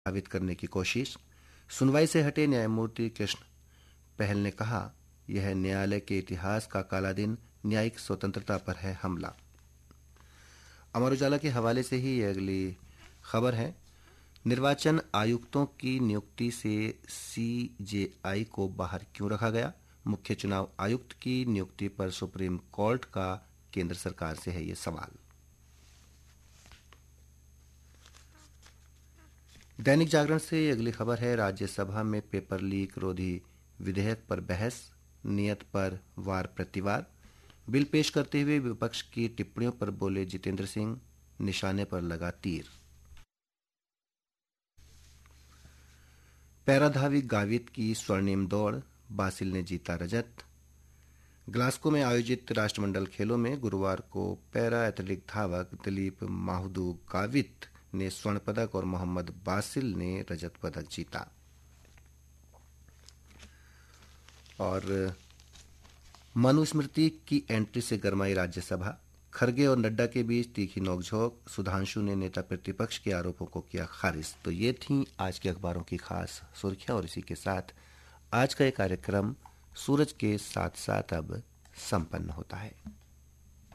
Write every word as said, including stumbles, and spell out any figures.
साबित करने की कोशिश। सुनवाई से हटे न्यायमूर्ति कृष्ण पहल ने कहा, यह न्यायालय के इतिहास का काला दिन, न्यायिक स्वतंत्रता पर है हमला। अमर उजाला के हवाले से ही यह अगली खबर है। निर्वाचन आयुक्तों की नियुक्ति से सीजेआई को बाहर क्यों रखा गया? मुख्य चुनाव आयुक्त की नियुक्ति पर सुप्रीम कोर्ट का केंद्र सरकार से है ये सवाल। दैनिक जागरण से अगली खबर है, राज्यसभा में पेपर लीक रोधी विधेयक पर बहस, नियत पर वार प्रतिवार। बिल पेश करते हुए विपक्ष की टिप्पणियों पर बोले जितेंद्र सिंह, निशाने पर लगा तीर। पैराधावी गावित की स्वर्णिम दौड़, बासिल ने जीता रजत। ग्लास्को में आयोजित राष्ट्रमंडल खेलों में गुरुवार को पैरा एथलेटिक धावक दिलीप माहुदू गावित ने स्वर्ण पदक और मोहम्मद बासिल ने रजत पदक जीता। और मनुस्मृति की एंट्री से गरमाई राज्यसभा, खरगे और नड्डा के बीच तीखी नोकझोंक, सुधांशु ने नेता प्रतिपक्ष के आरोपों को किया खारिज। तो ये थी आज के अखबारों की खास सुर्खियां और इसी के साथ आज का ये कार्यक्रम सूरज के साथ साथ अब संपन्न होता है।